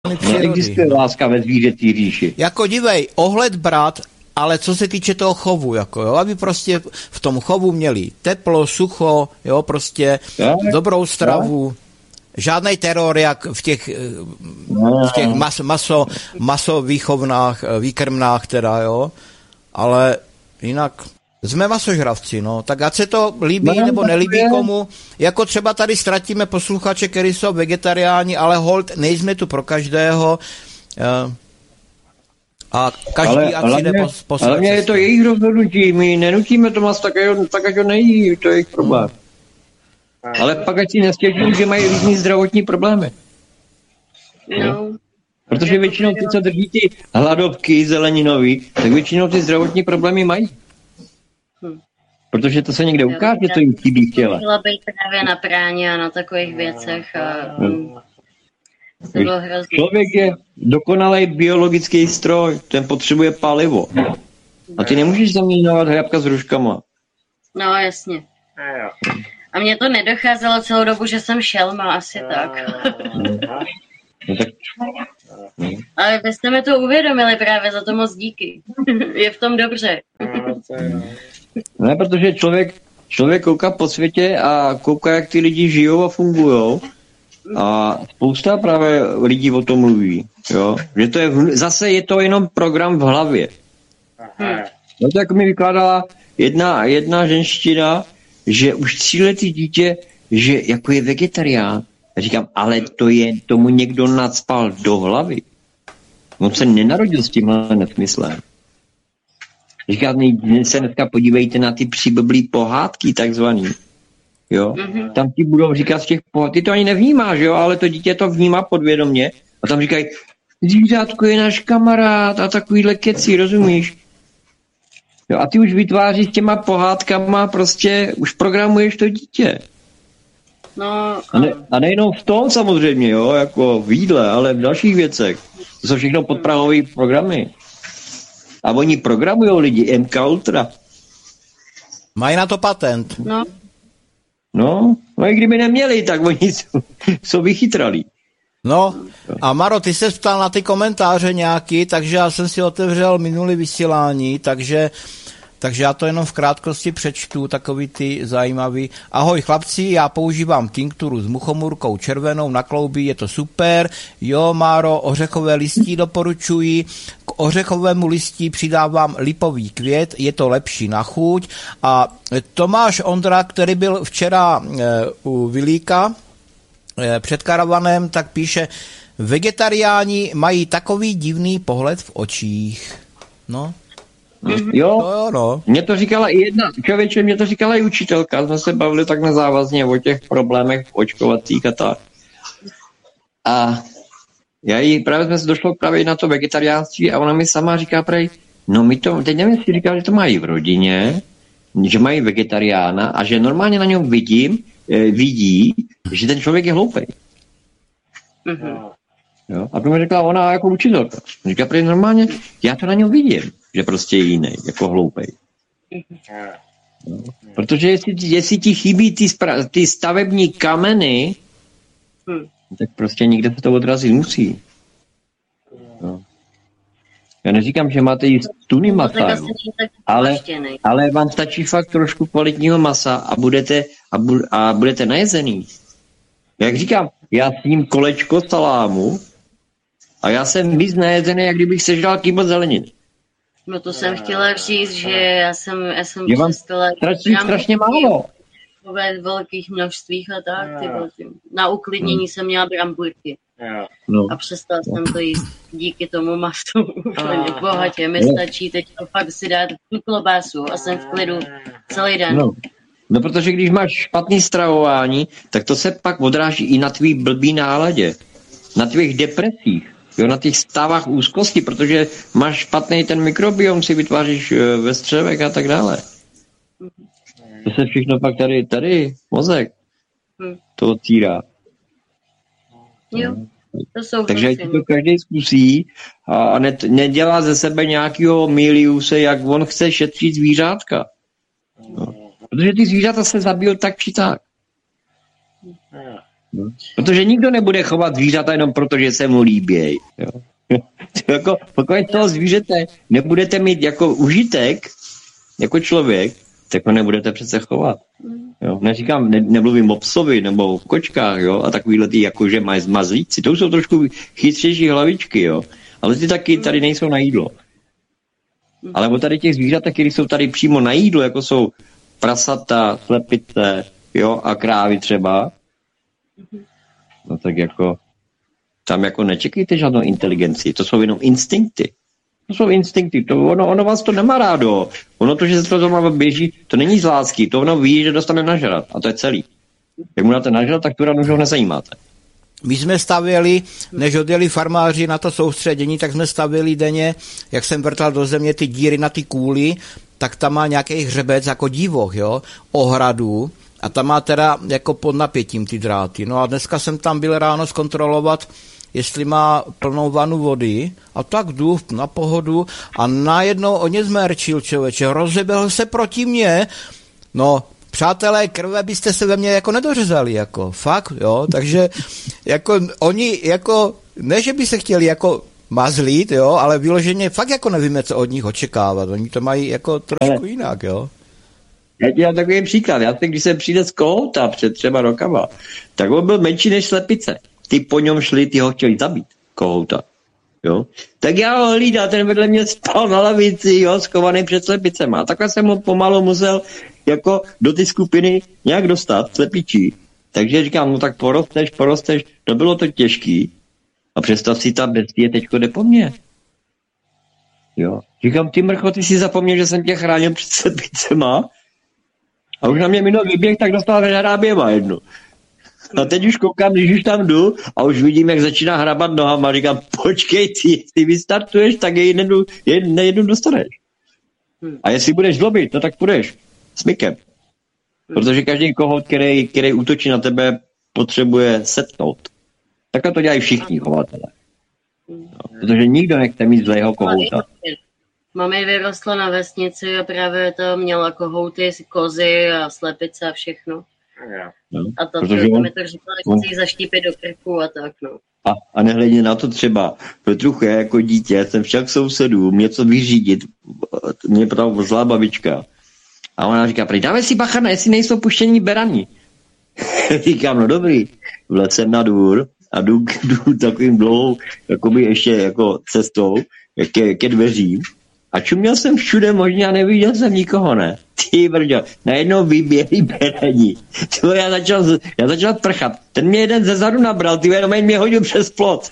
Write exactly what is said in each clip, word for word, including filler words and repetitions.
Neexistuje láska ve zvířecí říši. Jako dívej, ohled brát, ale co se týče toho chovu, jako jo, aby prostě v tom chovu měli teplo, sucho, jo, prostě ja, dobrou stravu, ja. Žádnej teror, jak v těch, v těch mas, maso, masovýchovnách, výkrmnách teda, jo, ale jinak jsme masožravci, no, tak ať se to líbí nebo nelíbí komu, jako třeba tady ztratíme posluchače, kteří jsou vegetariáni, ale hold, nejsme tu pro každého, a každý ale, ať si jde po, po ale mě je to jejich rozhodnutí, my nenutíme to mas tak, tak ať ho nejí, to je jejich problém. Hmm. Ale pak ať si nestěžují, že mají různý zdravotní problémy. No. Protože většinou ty, co drží ty hladovky zeleninový, tak většinou ty zdravotní problémy mají. Hmm. Protože to se někde ukáže, to jim chybí v těle. Chtěla být právě na práně a na takových věcech. A, hmm. Člověk je dokonalý biologický stroj, ten potřebuje palivo. A ty nemůžeš zaměňovat hrábka s hruškama. No, jasně. A mně to nedocházelo celou dobu, že jsem šelma, asi tak. No tak... Ale vy jste mi to uvědomili právě, za to moc díky. Je v tom dobře. Ne, protože člověk, člověk kouká po světě a kouká, jak ty lidi žijou a fungujou. A spousta právě lidí o tom mluví, jo? Že to je, zase je to jenom program v hlavě. Hmm. No to jako mi vykládala jedna, jedna ženština, že už tříletý dítě, že jako je vegetarián. Já říkám, ale to je, tomu někdo nacpal do hlavy. On se nenarodil s tímhle nesmyslem. Říkám, se dneska podívejte na ty přiblblý pohádky takzvaný. Jo? Mm-hmm. Tam ti budou říkat z těch pohod, ty to ani nevnímáš, jo, ale to dítě to vnímá podvědomě a tam říkají, zvířátko je náš kamarád a takovýhle keci, rozumíš? Jo, a ty už vytváříš těma pohádkama, prostě už programuješ to dítě. No, a, ne, a nejenom v tom samozřejmě, jo, jako v jídle, ale v dalších věcech. To jsou všechno podprahové programy. A oni programujou lidi, M K Ultra. Mají na to patent. No. No, no i kdyby neměli, tak oni jsou, jsou vychytralí. No, a Maro, ty se ptal na ty komentáře nějaký, takže já jsem si otevřel minulý vysílání, takže, takže já to jenom v krátkosti přečtu, takový ty zajímavý. Ahoj chlapci, já používám tinkturu s muchomůrkou červenou na kloubí, je to super. Jo, Maro, ořechové listí doporučuji. K ořechovému listí přidávám lipový květ, je to lepší na chuť. A Tomáš Ondra, který byl včera e, u Vilíka e, před karavanem, tak píše, vegetariáni mají takový divný pohled v očích. No. Jo, no, jo no. Mě to říkala i jedna, člověče, mě to říkala i učitelka, jsme se bavili tak nezávazně o těch problémech očkovacích a tak. A já jí, právě jsme se došlo právě na to vegetariánství a ona mi sama říká právě, no my to, teď nevím, jestli říká, že to mají v rodině, že mají vegetariána a že normálně na něm vidím, eh, vidí, že ten člověk je hloupej. Mm-hmm. Jo? A to mi řekla ona jako učitelka. Říká právě normálně, já to na něm vidím, že prostě je jiný, jako hloupej. No. Protože jestli, jestli ti chybí ty, spra- ty stavební kameny, hmm. tak prostě někde se to odrazit musí. No. Já neříkám, že máte jíst tuny masa, ale, ale vám stačí fakt trošku kvalitního masa a budete, a bu, a budete najezený. Jak říkám, já sním kolečko salámu a já jsem víc najezený, jak kdybych sežral kýbl zeleniny. No to jsem chtěla říct, že já jsem, já jsem je vám strašně, strašně málo. Ve velkých množstvích a tak. Ty na uklidnění hmm. jsem měla bramburky. No. A přestal jsem to jíst díky tomu masu. Úplně bohatě. Mi stačí teď fakt si dát tu klobásu a jsem v klidu celý den. No. no protože když máš špatný stravování, tak to se pak odráží i na tvý blbý náladě. Na tvých depresích. Jo, na těch stavách úzkosti, protože máš špatný ten mikrobiom, si vytváříš ve střevech a tak dále. To se všechno pak tady, tady, mozek, to otvírá. Jo, to jsou takže ať to každý zkusí a ne, nedělá ze sebe nějakého miliuse, jak on chce šetřit zvířátka. No. Protože ty zvířata se zabil tak či tak. Protože nikdo nebude chovat zvířata jenom proto, že se mu líbí. Jo. Jako, pokud toho zvířete nebudete mít jako užitek, jako člověk, tak ho nebudete přece chovat. Jo. Neříkám, ne, nemluvím o psovi nebo o kočkách, jo, a takovýhle ty jakože mají zmazlíci. To jsou trošku chytřejší hlavičky, jo. Ale ty taky tady nejsou na jídlo. Ale o tady těch zvířatech, které jsou tady přímo na jídlo, jako jsou prasata, slepice, jo, a krávy třeba, no tak jako tam jako nečekejte žádnou inteligenci, to jsou jenom instinkty. To jsou instinkty, to ono, ono vás to nemá rádo. Ono to, že se to doma běží, to není z lásky, to ono ví, že dostane nažrat a to je celý. Jak mu dáte nažrat, tak tu ranu už ho nezajímáte. My jsme stavěli, než odjeli farmáři na to soustředění, tak jsme stavěli denně, jak jsem vrtal do země ty díry na ty kůly, tak tam má nějaký hřebec jako divoch, jo, ohradu, a tam má teda jako pod napětím ty dráty. No a dneska jsem tam byl ráno zkontrolovat, jestli má plnou vanu vody, a tak jdu na pohodu a najednou o ně zmerčil, člověče, rozeběhl se proti mně, no, přátelé, krve byste se ve mně jako nedořezali, jako, fakt, jo, takže, jako, oni, jako, ne, že by se chtěli, jako, mazlit, jo, ale vyloženě fakt jako nevíme, co od nich očekávat, oni to mají, jako, trošku ale jinak, jo. Já ti dám takový příklad, já teď, když jsem přijde z kohouta před třeba rokama, tak on byl menší než slepice, ty po něm šli, ty ho chtěli zabít, kohouta, jo. Tak já ho hlídal, ten vedle mě spal na lavici, jo, schovaný před slepicema. A takhle jsem ho pomalu musel jako do ty skupiny nějak dostat, slepičí. Takže říkám, no tak porosteš, porosteš, to bylo to těžký. A představ si, ta bestie teďko jde po mně. Jo. Říkám, ty mrcho, ty si zapomněl, že jsem tě chránil před slepicema. A už na mě minul výběh, tak dostal hráběma jednu. A teď už koukám, když už tam jdu a už vidím, jak začíná hrabat nohama. Říkám, počkej, ty, ty vystartuješ, tak je jednu, jednu, jednu dostaneš. A jestli budeš zlobit, no tak půjdeš smykem. Protože každý kohout, který, který útočí na tebe, potřebuje setnout. Takhle to dělají všichni chovatelé. No, protože nikdo nechce mít zlého kohouta. Mami vyrostla na vesnici a právě to měla kohouty, kozy a slepice a všechno. No, a to mi to říkala, že si ji zaštípit do krku a tak, no. A, a nehledně na to třeba, Petruche, jako dítě, jsem však sousedům něco vyřídit, mě potom zlá babička. A ona říká, prý, dáme si bacha, jestli nejsou puštění berani. Říkám, no dobrý, vlecem na dvůr a jdu, jdu takovým dlouhou, jakoby ještě jako cestou, ke, ke dveřím. A čuměl jsem všude možně a neviděl jsem nikoho, ne? Ty brďo, najednou vyběhli berani. Tyvo, já začal, já začal prchat. Ten mě jeden ze zadu nabral, ty jenom mě hodil přes plot.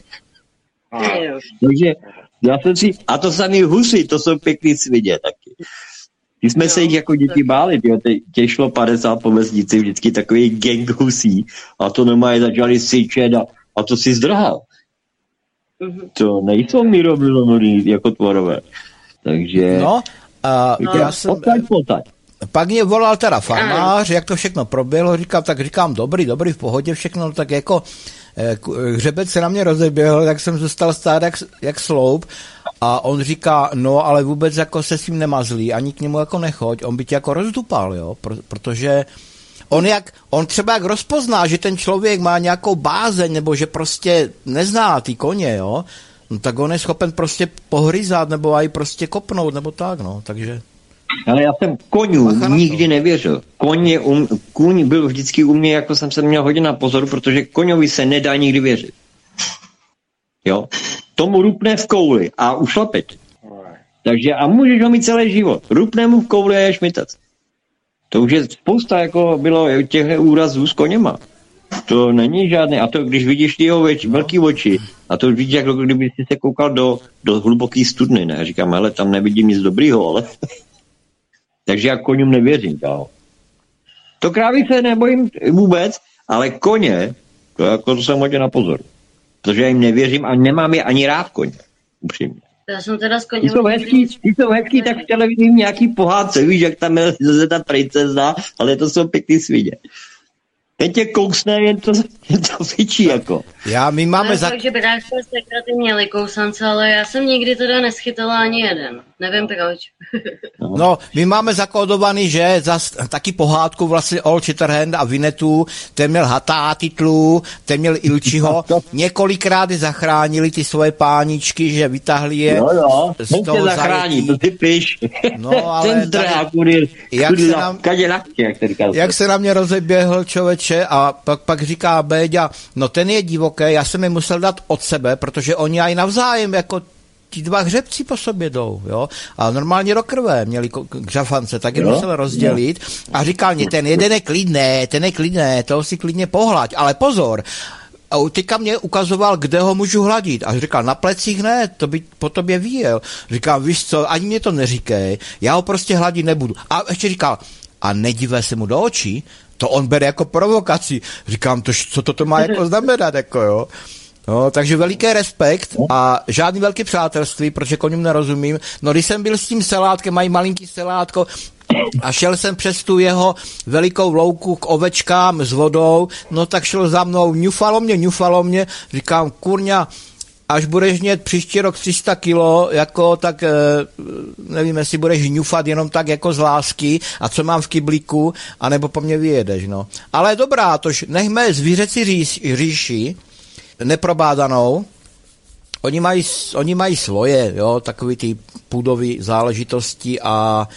Takže já jsem si, a to samý husy, to jsou pěkný svině taky. My jsme se jich jako děti báli, těch šlo padesát po vesnici, vždycky takový gang husí a to normálně začali syčet a, a to si zdrhal. To nejsou míromilovní jako tvorové. Takže... No, a no, já jsem... Potaď, potaď. Pak mě volal teda farmář, jak to všechno proběhlo, říkám, tak říkám, dobrý, dobrý, v pohodě všechno, tak jako hřebec se na mě rozeběhl, tak jsem zůstal stát jak, jak sloup a on říká, no ale vůbec jako se s tím nemazlí, ani k němu jako nechoď, on by tě jako rozdupal, jo, Pro, protože on jak, on třeba jak rozpozná, že ten člověk má nějakou bázeň, nebo že prostě nezná ty koně, jo, no tak on je schopen prostě pohryzat, nebo aj prostě kopnout, nebo tak, no, takže... Ale já jsem koňů nikdy nevěřil. Koň, je um, kůň byl vždycky u mě, jako jsem se měl hodně na pozoru, protože koňovi se nedá nikdy věřit. Jo? Tomu rupne v kouli a ušlapit. Takže a můžeš ho mít celý život. Rupne mu v kouli a je šmitec. To už je spousta, jako bylo těchto úrazů s koněma. To není žádné. A to, když vidíš ty jeho več, velký oči, a to vidíš, jako kdyby jsi se koukal do, do hluboký studny, ne? Říkám, hele, tam nevidím nic dobrýho, ale... Takže já koňům nevěřím, dál. To krávy se nebojím vůbec, ale koně, to, jako, to jsem hodně na pozor. Protože já jim nevěřím a nemám je ani rád koně, upřímně. Já jsem teda s koněm... Ty jsou hezký, ty jsou hezký, tak v televizi nějaký pohádce, víš, jak tam je zase ta princezna, ale to jsou pěkný svině. Ten tě kousne, jen to, jen to fičí, jako. Já, my máme... Za... Takže bráško se kraty měli kousance, ale já jsem nikdy teda neschytala ani jeden. Nevím proč. No, my máme zakódovaný, že zas taky pohádku vlastně Old Shatterhand a Vinetu, ten měl Hatá titlu, ten měl Ilčiho, několikrát zachránili ty svoje páničky, že vytáhli je jo, jo. z toho zachrání, to ty píš. No, ale ten zdrá, kudy, jak, kudy se na, nám, jak, jak se na mě rozeběhl člověče a pak, pak říká Béďa, no ten je divoký, já jsem je musel dát od sebe, protože oni aj navzájem jako ti dva hřebci po sobě jdou, jo, a normálně do krve měli křafance, tak je musel rozdělit a říkal mi, ten jeden je klidný, ten je klidný, toho si klidně pohlaď, ale pozor, a teďka mě ukazoval, kde ho můžu hladit. A říkal, na plecích ne, to by po tobě vyjel. Říkal, víš co, ani mě to neříkej, já ho prostě hladit nebudu. A ještě říkal, a nedívej se mu do očí, to on bere jako provokaci. Říkám, to, co toto má jako znamenat, jako jo. No, takže veliký respekt a žádný velký přátelství, protože koním nerozumím. No, když jsem byl s tím selátkem, mají malinký selátko, a šel jsem přes tu jeho velikou louku k ovečkám s vodou, no tak šel za mnou, ňufalo mě, ňufalo mě, říkám, kurňa, až budeš mít příští rok tři sta kilo, jako tak, nevím, jestli budeš ňufat jenom tak jako z lásky a co mám v kyblíku, anebo po mně vyjedeš, no. Ale dobrá, tož nechme zvířeci říš, říši, neprobádanou, Oni mají, oni mají svoje, jo, takový ty půdové záležitosti a